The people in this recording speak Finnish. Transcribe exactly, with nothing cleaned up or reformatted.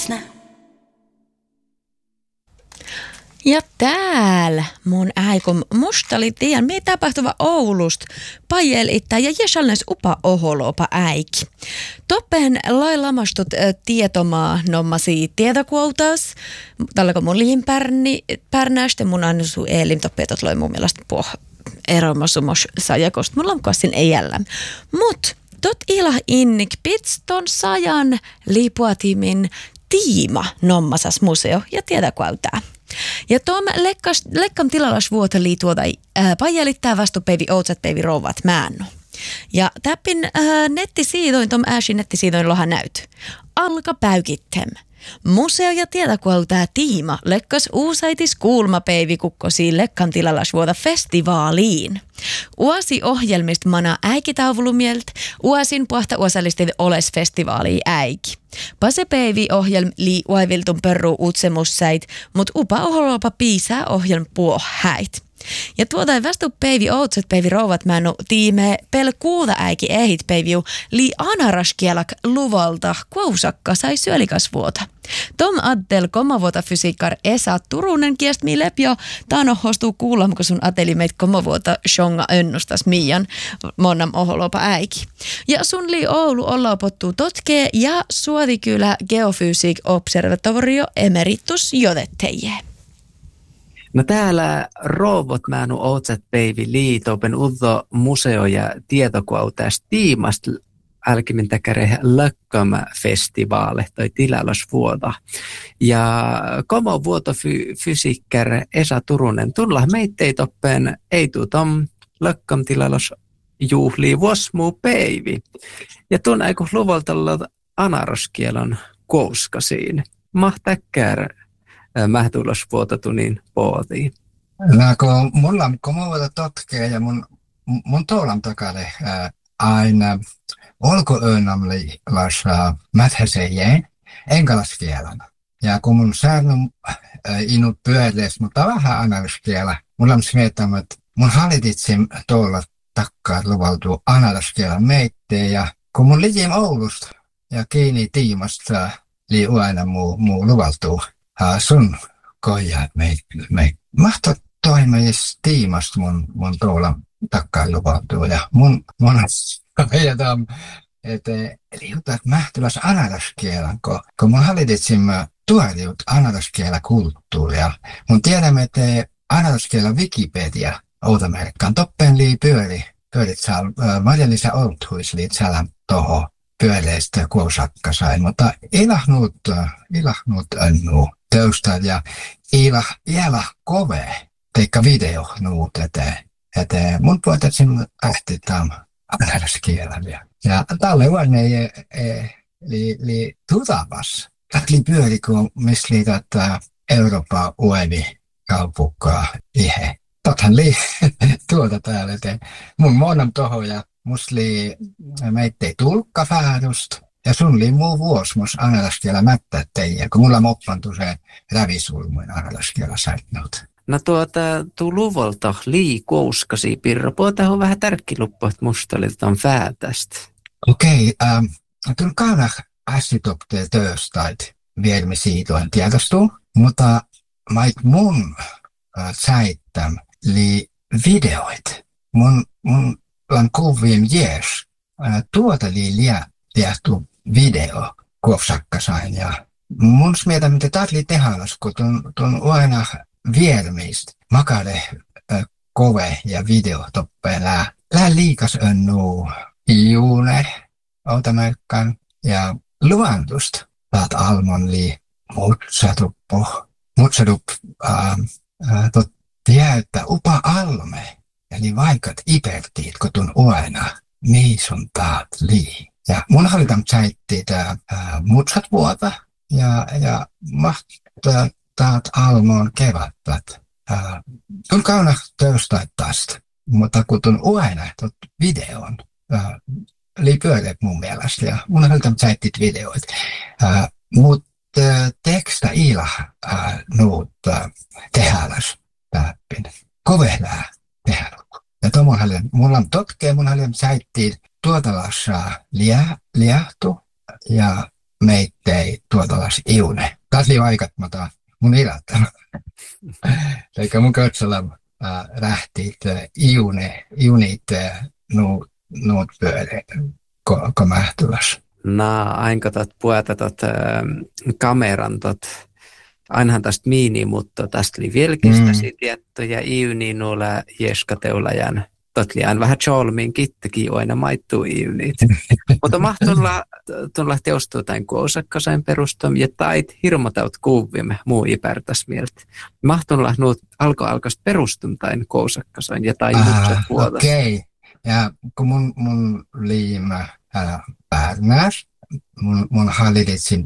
läsnä. Ja täällä mun äikon musta oli tiedän, me tapahtuva Oulusta pajelittää ja jäsalnes upa oholopa äiki. Toppen lailamastut tietomaa nommasi tietokuotaus. Tällä mun liin pärni, pärnästä mun annusu eelim toppeetot loi mun mielestä poh eromasumos sajakosta. Mulla on kassin ei jällä. Mut tot ilah innik pitston sajan liipuatimin tiima nommasas museo ja tietokuotaa. Ja tuom lekkam tilalas vuota liituota äh, pajelittää vastupeivi outsat peivi rouvat mäännu. Ja täppin äh, nettisiidoin, tuom ääsin nettisiidoin loha näyt. Alka päykittem. Museo ja tietokuoltaa tiima lekkas uusaitis kuulmapeivi kukkosi lekkan tilalas vuota festivaaliin. Uasi ohjelmista mana äikitauvulumielt, uasin puhta osallistevi oles festivaaliin äiki. Pasepeivi ohjelm lii uaiviltun perru utsemussäit, mut upa oholopa piisää ohjelm puohäit. Ja tuota vastu peivi outset peivi rouvat männu tiime pel kuuta äiki ehit peiviu lii anaraskielak luvalta kuusakka sai syölikasvuota. Tom Adel komavuota fysiikkar Esa Turunen kiest mi lepjo tano hostuu kuulam, kun sun ateli meit komavuota shonga önnustas miian monnam oholopa äiki. Ja sun lii Oulu olla opottuu totkee ja Suovikylä Geofysiik Observatorio Emeritus jotetteje. No täällä rouvot määnu outsat peivi liitopen uddo museo- ja tietokuautas tiimasta älkimin täkäre lökkämä festivaale toi tilalas vuoda. Ja komo vuoto fy, fysiikkär Esa Turunen tulla meittei toppen ei tuu tom lökkäm tilalas juhlii vuosmuu peivi. Ja tuon aiku luvalta olla anaraskielon kouskasiin. Mahtäkkär mähtulos vuotatunin pootiin. No kun mulla kun mä voin totkea ja mun, mun toulan takare ää, aina olkoönnamli lasa mäthäsejeen englanniskielän. Ja kun mun säännön inut pyöreäs, mutta vähän analaskielä, mulla on smiettämät, mun hallititsin toulla takkaa luvaltuu analaskielän meitteen ja kun mun lijim Oulusta ja kiinni tiimasta lii aina muu, muu luvaltuu. Uh, sun koja me me mahto toimis tiimasta mun mun tuolla takkailuvaltuu ja mun mun ajatam että liutat mähtyläs analaskielän ko kun mun hallitsimme tuoriut analaskielä kulttuuria mun tiedämme että analaskielä Wikipedia Outa-Amerikkaan toppen lii pyöri pyörit saa uh, Marja-Liisa Olthuis liit sälän toho pyöreistä kuusakka sai mutta ilahnut ilahnut annu Töystad ja ila jäla kove teikka video nuut eteen. Eteen mun puhutetsin ähti tam analaskielä. Ja tälle vuonna ei li, li tutavas. Tätli pyöri, kun missä li tätä Euroopan uevi kaupukkaa ihe. Tothan li tuota täällä eteen. Mun monam toho ja mus li meittei tulkkafäädusta. Ja sun li muu vuos mus analaskielä mättä teijä, kun mulla moppantu se rävisulmuin analaskielä säitnut. No tuota, tuu luvolta lii kouskasi, Pirro. Puhutaan on vähän tärkkiluppu, että musta oli tämän fäätästä. Okei, okay, ähm, tuon kauna ässitoptee tööstait viermi siitoin tietostuu, mutta mait mun äh, säittäm li videoit. Mun, mun lan kuvien jees, äh, tuota li liä tehty video kuopsakkasain ja mun smietä mitä taatli tehalas, kun tuon, tuon aina viermeistä makade äh, kove ja video toppeen lää. Lää liikas önnu iune Outa-Amerikkaan ja luvantusta. Laat almon lii mutsatuppo. Mutsatup äh, äh, tot tiedä upa alme. Eli vaikat ipertiit, kun tuon aina niin sun taat lii. Ja mun hallitam säitti tää äh, mutsat vuota ja, ja mahtaa taat almoon kevätät. Äh, tun kauna töystait tästä, mutta kun tun uaina tot videon, äh, li pyöreät mun mielestä ja mun hallitam säittit videoit. Äh, mut äh, teksta ila äh, nuut äh, tehäläs täppin. Kovehlää tehäluk. Ja to mun hallitam, mulla on totkee, mun hallitam säittiin tuotalassa liä, liähtu ja meittei tuotalas iune. Taas oli aikat mata mun ilättänyt. Eikä mun kötsellä lähti iune, iunit nuut, nuut pyöre, ko, ko mähtyläs. No, aina tot puhuta tot äh, kameran tot, ainahan tästä miini, mutta tästä oli vieläkin tiettyjä iuni nuolla jeskateulajan. Totli aina vähän cholmiin kittekin aina maittuu iunit. Mutta mahtulla tuolla teostuu tämän kousakkasain perustam ja tait hirmotaut kuvimme muu ipertäs mieltä. Mahtulla nuut alko alkoista perustum tämän kousakkasain ja tai muutset puolesta. Okei. Okay. Ja kun mun, mun liima ää, Pärnäs, mun, mun hallitsin